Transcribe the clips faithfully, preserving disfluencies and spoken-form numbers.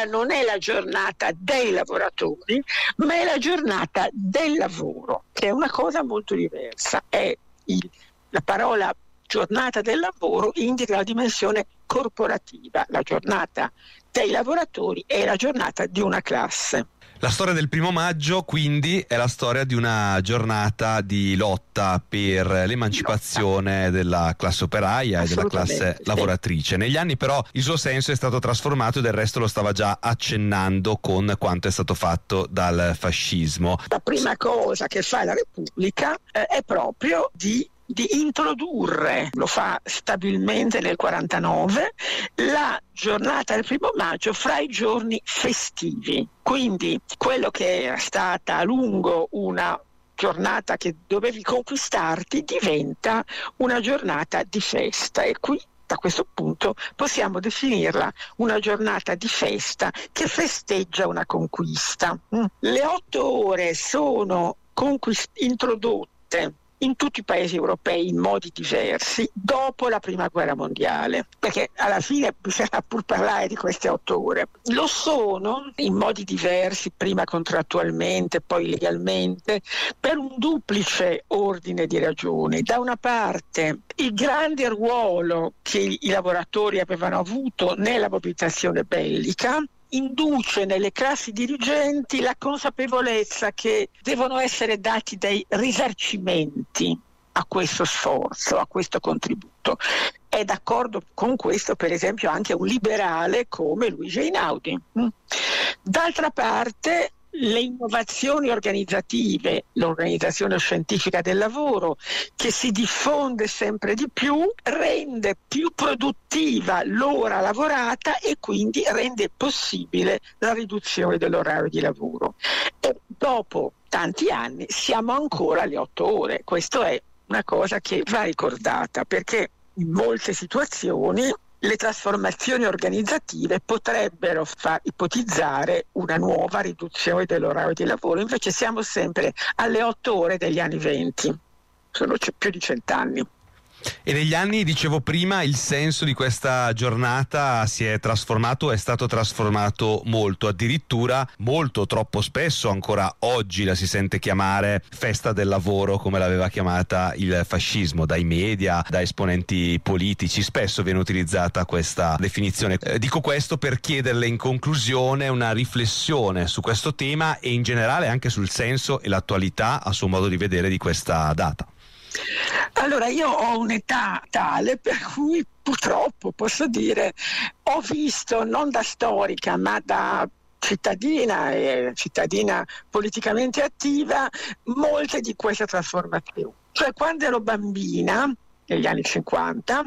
quella non è la giornata dei lavoratori, ma è la giornata del lavoro, che è una cosa molto diversa. È il, la parola giornata del lavoro indica la dimensione corporativa, la giornata dei lavoratori è la giornata di una classe. La storia del primo maggio, quindi, è la storia di una giornata di lotta per l'emancipazione lotta. della classe operaia e della classe sì. lavoratrice. Negli anni, però, il suo senso è stato trasformato e del resto lo stava già accennando con quanto è stato fatto dal fascismo. La prima cosa che fa la Repubblica eh, è proprio di di introdurre, lo fa stabilmente nel quarantanove, la giornata del primo maggio fra i giorni festivi. Quindi quello che era stata a lungo una giornata che dovevi conquistarti diventa una giornata di festa, e qui da questo punto possiamo definirla una giornata di festa che festeggia una conquista. Le otto ore sono conquist- introdotte in tutti i paesi europei in modi diversi dopo la prima guerra mondiale, perché alla fine bisogna pur parlare di queste otto ore. Lo sono in modi diversi, prima contrattualmente, poi legalmente, per un duplice ordine di ragioni. Da una parte il grande ruolo che i lavoratori avevano avuto nella mobilitazione bellica induce nelle classi dirigenti la consapevolezza che devono essere dati dei risarcimenti a questo sforzo, a questo contributo. È d'accordo con questo, per esempio, anche un liberale come Luigi Einaudi. D'altra parte, le innovazioni organizzative, l'organizzazione scientifica del lavoro, che si diffonde sempre di più, rende più produttiva l'ora lavorata e quindi rende possibile la riduzione dell'orario di lavoro. E dopo tanti anni siamo ancora alle otto ore. Questo è una cosa che va ricordata, perché in molte situazioni le trasformazioni organizzative potrebbero far ipotizzare una nuova riduzione dell'orario di lavoro, invece siamo sempre alle otto ore degli anni venti, sono c- più di cent'anni. E negli anni, dicevo prima, il senso di questa giornata si è trasformato, è stato trasformato molto, addirittura molto, troppo spesso, ancora oggi la si sente chiamare festa del lavoro, come l'aveva chiamata il fascismo, dai media, da esponenti politici, spesso viene utilizzata questa definizione. Eh, dico questo per chiederle in conclusione una riflessione su questo tema e in generale anche sul senso e l'attualità, a suo modo di vedere, di questa data. Allora, io ho un'età tale per cui purtroppo posso dire ho visto, non da storica ma da cittadina e cittadina politicamente attiva, molte di queste trasformazioni. Cioè, quando ero bambina, negli anni cinquanta,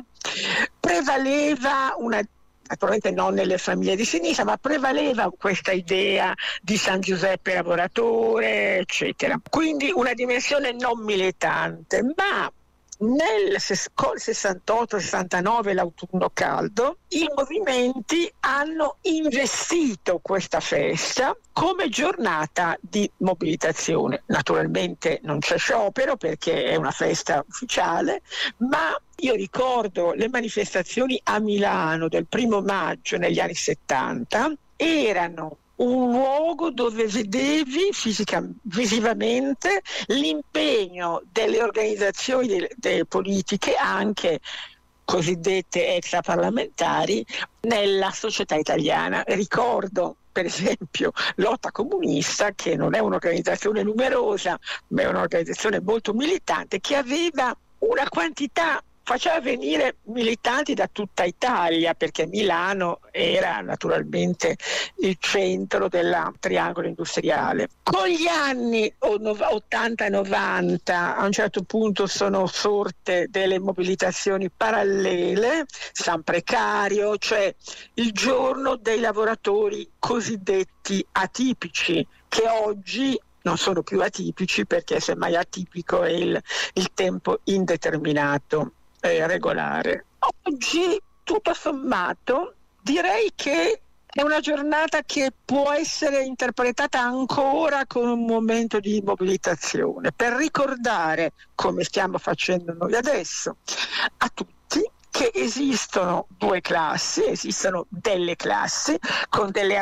prevaleva una, naturalmente non nelle famiglie di sinistra, ma prevaleva questa idea di San Giuseppe lavoratore, eccetera. Quindi una dimensione non militante, ma nel sessantotto sessantanove, l'autunno caldo, i movimenti hanno investito questa festa come giornata di mobilitazione. Naturalmente non c'è sciopero perché è una festa ufficiale, ma io ricordo le manifestazioni a Milano del primo maggio negli anni settanta, erano un luogo dove vedevi fisica, visivamente l'impegno delle organizzazioni de, de politiche, anche cosiddette extraparlamentari, nella società italiana. Ricordo per esempio Lotta Comunista, che non è un'organizzazione numerosa ma è un'organizzazione molto militante, che aveva una quantità, faceva venire militanti da tutta Italia, perché Milano era naturalmente il centro del triangolo industriale. Con gli anni ottanta e novanta a un certo punto sono sorte delle mobilitazioni parallele, San Precario, cioè il giorno dei lavoratori cosiddetti atipici, che oggi non sono più atipici perché semmai atipico è il, il tempo indeterminato regolare. Oggi, tutto sommato, direi che è una giornata che può essere interpretata ancora come un momento di mobilitazione, per ricordare, come stiamo facendo noi adesso, a tutti che esistono due classi, esistono delle classi con delle